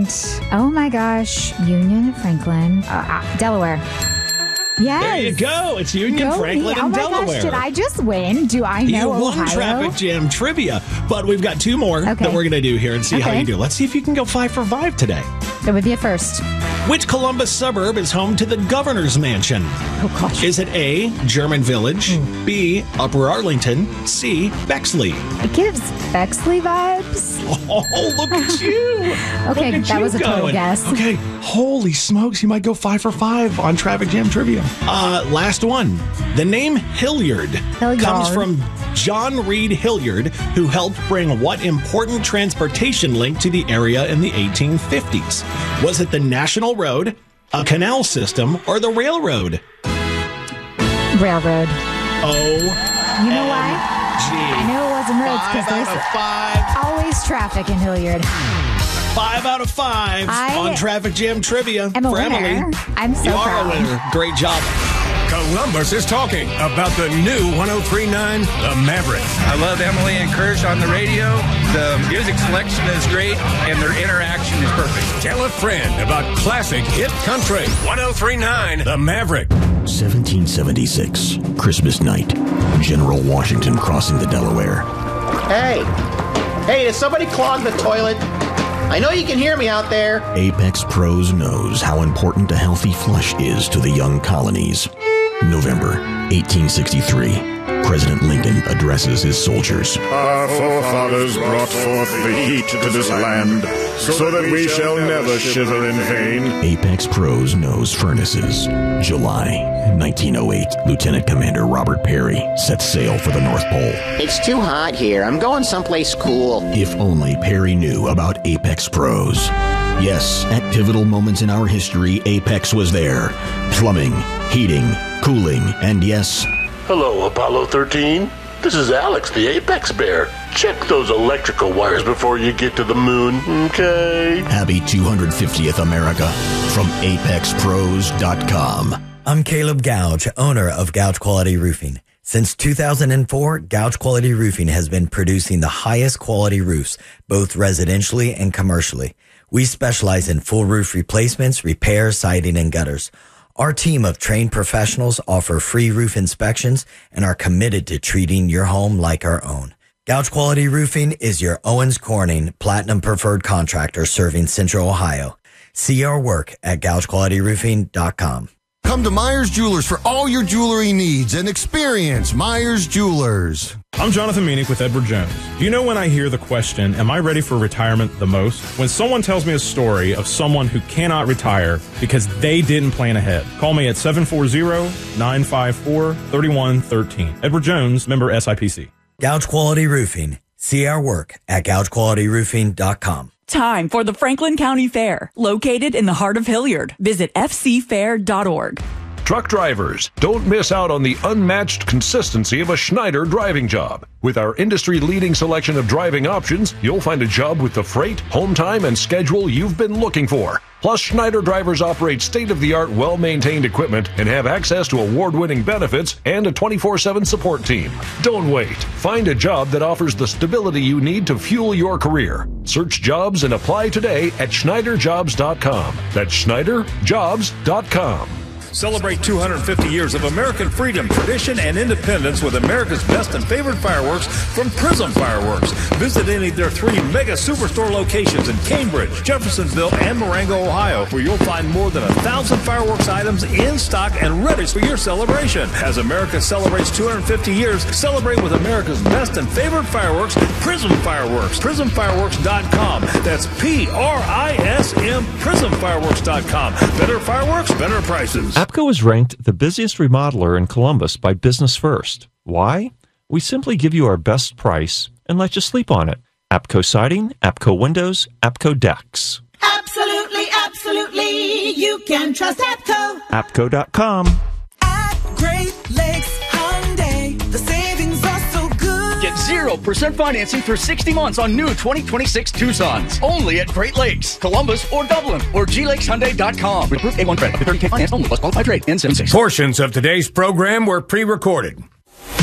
And, oh my gosh, Union, Franklin, Delaware. Yes. There you go. It's Union, Franklin, and Delaware. Oh my gosh, did I just win? Do I know Ohio? You won Traffic Jam Trivia, but we've got two more that we're going to do here and see how you do. Let's see if you can go 5 for 5 today. Go with you first. Which Columbus suburb is home to the Governor's Mansion? Oh, gosh. Is it A, German Village, B, Upper Arlington, C, Bexley? It gives Bexley vibes. Oh, look at you. Okay, that was a total guess. Okay, holy smokes, you might go 5 for 5 on Traffic Jam Trivia. Last one. The name Hilliard comes from John Reed Hilliard, who helped bring what important transportation link to the area in the 1850s? Was it the National Road, a canal system, or the railroad? Railroad. Oh. You know why? I know it wasn't roads because there's always traffic in Hilliard. 5 out of 5 on Traffic Jam Trivia for Emily. I'm so proud. You are a winner. Great job. Columbus is talking about the new 103.9 The Maverick. I love Emily and Kirsch on the radio. The music selection is great, and their interaction is perfect. Tell a friend about classic hit country. 103.9 The Maverick. 1776, Christmas night. General Washington crossing the Delaware. Hey, did somebody clog the toilet? I know you can hear me out there. Apex Pros knows how important a healthy flush is to the young colonies. November 1863. President Lincoln addresses his soldiers. Our forefathers brought forth the heat to this land, so that we shall never shiver in vain. Apex Pros knows furnaces. July 1908. Lieutenant Commander Robert Peary sets sail for the North Pole. It's too hot here. I'm going someplace cool. If only Peary knew about Apex Pros. Yes, at pivotal moments in our history, Apex was there. Plumbing, heating, cooling, and yes... Hello, Apollo 13. This is Alex, the Apex Bear. Check those electrical wires before you get to the moon, okay? Happy 250th America from ApexPros.com. I'm Caleb Gouge, owner of Gouge Quality Roofing. Since 2004, Gouge Quality Roofing has been producing the highest quality roofs, both residentially and commercially. We specialize in full roof replacements, repairs, siding, and gutters. Our team of trained professionals offer free roof inspections and are committed to treating your home like our own. Gouge Quality Roofing is your Owens Corning Platinum Preferred Contractor serving Central Ohio. See our work at GougeQualityRoofing.com. Come to Myers Jewelers for all your jewelry needs and experience Myers Jewelers. I'm Jonathan Meanick with Edward Jones. Do you know when I hear the question, am I ready for retirement the most? When someone tells me a story of someone who cannot retire because they didn't plan ahead. Call me at 740-954-3113. Edward Jones, member SIPC. Gouge Quality Roofing. See our work at GougeQualityRoofing.com. Time for the Franklin County Fair, located in the heart of Hilliard. Visit fcfair.org. Truck drivers, don't miss out on the unmatched consistency of a Schneider driving job. With our industry-leading selection of driving options, you'll find a job with the freight, home time, and schedule you've been looking for. Plus, Schneider drivers operate state-of-the-art, well-maintained equipment and have access to award-winning benefits and a 24/7 support team. Don't wait. Find a job that offers the stability you need to fuel your career. Search jobs and apply today at SchneiderJobs.com. That's SchneiderJobs.com. Celebrate 250 years of American freedom, tradition, and independence with America's best and favorite fireworks from Prism Fireworks. Visit any of their 3 mega superstore locations in Cambridge, Jeffersonville, and Marengo, Ohio, where you'll find more than 1,000 fireworks items in stock and ready for your celebration. As America celebrates 250 years, celebrate with America's best and favorite fireworks, Prism Fireworks. PrismFireworks.com. That's PRISM, PrismFireworks.com. Better fireworks, better prices. APCO is ranked the busiest remodeler in Columbus by Business First. Why? We simply give you our best price and let you sleep on it. APCO Siding, APCO Windows, APCO Decks. Absolutely, absolutely. You can trust APCO. APCO.com. At Great Lakes Hyundai, the savings are so good. Get 0% financing for 60 months on new 2026 Tucsons. Only at Great Lakes, Columbus, or Dublin, or GLakesHyundai.com. With Proof A1 credit. Up to 30K finance only plus qualified rate. N76. Portions of today's program were pre-recorded.